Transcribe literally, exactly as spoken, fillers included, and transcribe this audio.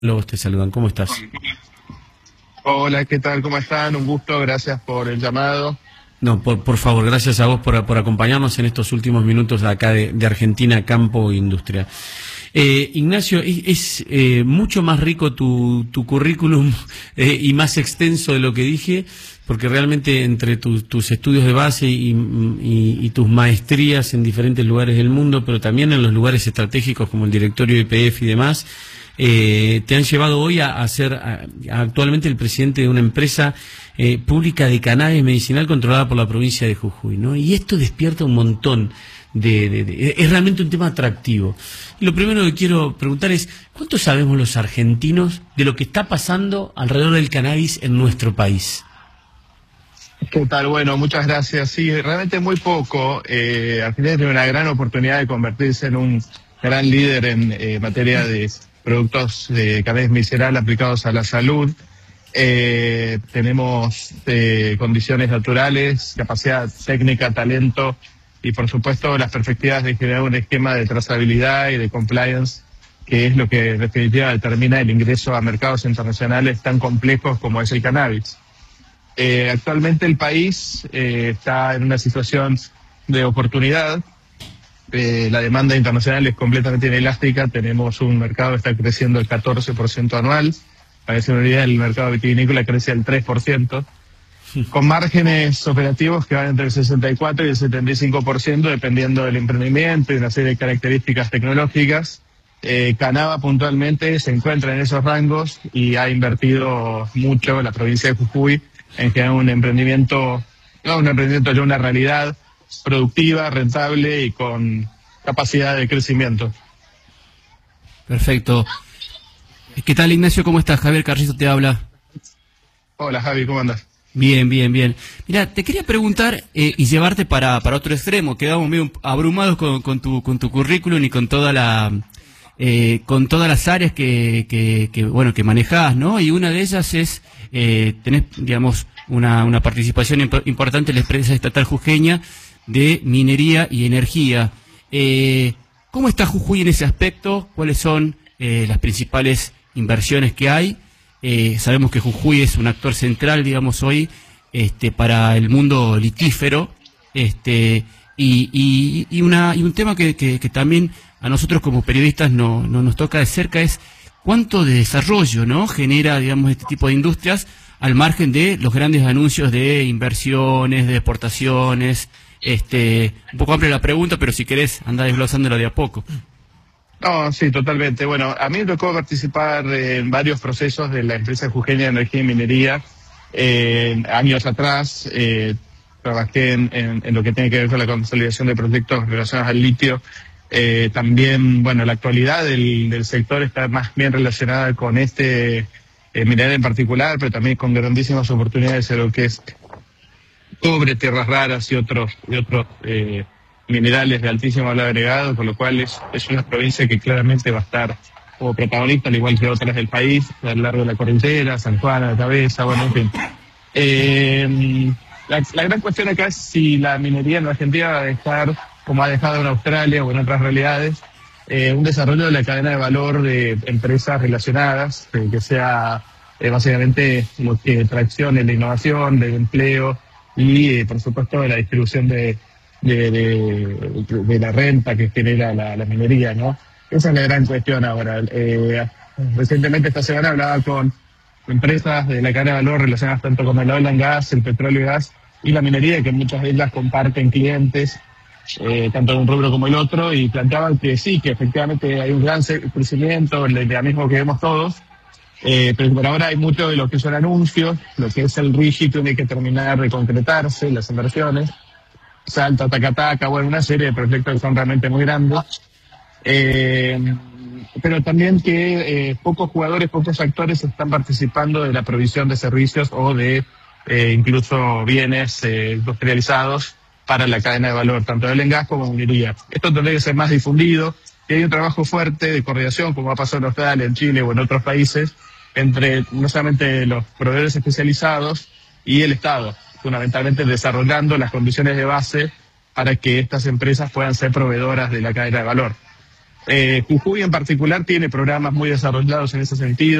Luego te saludan, ¿cómo estás? Hola, ¿qué tal? ¿Cómo están? Un gusto, gracias por el llamado. No, por, por favor, gracias a vos por, por acompañarnos en estos últimos minutos de acá de, de Argentina, Campo e Industria. Eh, Ignacio, es, es eh, mucho más rico tu, tu currículum eh, y más extenso de lo que dije, porque realmente entre tu, tus estudios de base y, y, y tus maestrías en diferentes lugares del mundo, pero también en los lugares estratégicos como el directorio de Y P F y demás, eh, te han llevado hoy a, a ser a, a actualmente el presidente de una empresa eh, pública de cannabis medicinal controlada por la provincia de Jujuy, ¿no? Y esto despierta un montón de, de, de es realmente un tema atractivo. Y lo primero que quiero preguntar es, ¿cuánto sabemos los argentinos de lo que está pasando alrededor del cannabis en nuestro país? ¿Qué tal? Bueno, muchas gracias. Sí, realmente muy poco. Eh, Argentina tiene una gran oportunidad de convertirse en un gran líder en eh, materia de productos de cannabis medicinal aplicados a la salud. Eh, tenemos eh, condiciones naturales, capacidad técnica, talento y por supuesto las perspectivas de generar un esquema de trazabilidad y de compliance, que es lo que en definitiva determina el ingreso a mercados internacionales tan complejos como es el cannabis. Eh, actualmente el país eh, está en una situación de oportunidad. Eh, la demanda internacional es completamente inelástica. Tenemos un mercado que está creciendo el catorce por ciento anual. Para que se una idea, el mercado vitivinícola crece el tres por ciento, con márgenes operativos que van entre el sesenta y cuatro y el setenta y cinco por ciento, dependiendo del emprendimiento y una serie de características tecnológicas. Eh, Canava puntualmente se encuentra en esos rangos y ha invertido mucho la provincia de Jujuy en generar un emprendimiento, no un emprendimiento, ya una realidad productiva, rentable y con capacidad de crecimiento. Perfecto. ¿Qué tal, Ignacio? ¿Cómo estás? Javier Carrizo te habla. Hola, Javi, ¿cómo andas? Bien, bien, bien. Mira, te quería preguntar eh, y llevarte para, para otro extremo. Quedamos medio abrumados con, con tu con tu currículum y con toda la eh, con todas las áreas que, que, que bueno que manejás, ¿no? Y una de ellas es eh, tenés, digamos, una, una participación imp importante en la empresa estatal jujeña de minería y energía. Eh, ¿Cómo está Jujuy en ese aspecto? ¿Cuáles son eh, las principales inversiones que hay? Eh, sabemos que Jujuy es un actor central, digamos, hoy este, para el mundo litífero, este, y, y, y, una, y un tema que, que, que también a nosotros como periodistas no, no nos toca de cerca es cuánto de desarrollo, ¿no?, genera, digamos, este tipo de industrias al margen de los grandes anuncios de inversiones, de exportaciones. Este, un poco amplia la pregunta, pero si querés andá desglosándolo de a poco. No, sí, totalmente. Bueno, a mí me tocó participar en varios procesos de la empresa jujeña de energía y minería. Eh, años atrás eh, trabajé en, en, en lo que tiene que ver con la consolidación de proyectos relacionados al litio. Eh, también, bueno, la actualidad del, del sector está más bien relacionada con este eh, mineral en particular, pero también con grandísimas oportunidades en lo que es cobre, tierras raras y otros y otros eh, minerales de altísimo valor agregado, con lo cual es, es una provincia que claramente va a estar como protagonista, al igual que otras del país, a lo largo de la cordillera, San Juan, La Cabeza, bueno, en fin. Eh, la, la gran cuestión acá es si la minería en Argentina va a dejar, como ha dejado en Australia o en otras realidades, eh, un desarrollo de la cadena de valor de empresas relacionadas, eh, que sea eh, básicamente lo que traccione la innovación, del empleo y, eh, por supuesto, de la distribución de De, de, de la renta que genera la, la minería, ¿no? Esa es la gran cuestión ahora. Eh, recientemente esta semana hablaba con empresas de la cadena de valor relacionadas tanto con el oil and gas, el petróleo y gas y la minería, que muchas de ellas comparten clientes, eh, tanto de un rubro como el otro, y planteaban que sí, que efectivamente hay un gran crecimiento, el dinamismo que vemos todos, eh, pero por ahora hay mucho de lo que son anuncios, lo que es el R I G I tiene que terminar de concretarse, las inversiones. Salta, Tacataca, bueno, una serie de proyectos que son realmente muy grandes, eh, pero también que eh, pocos jugadores, pocos actores están participando de la provisión de servicios o de eh, incluso bienes eh, industrializados para la cadena de valor, tanto de oil and gas como minería. Esto tendría que ser más difundido, y hay un trabajo fuerte de coordinación, como ha pasado en Australia, en Chile o en otros países, entre no solamente los proveedores especializados y el Estado, fundamentalmente desarrollando las condiciones de base para que estas empresas puedan ser proveedoras de la cadena de valor. Eh, Jujuy en particular tiene programas muy desarrollados en ese sentido.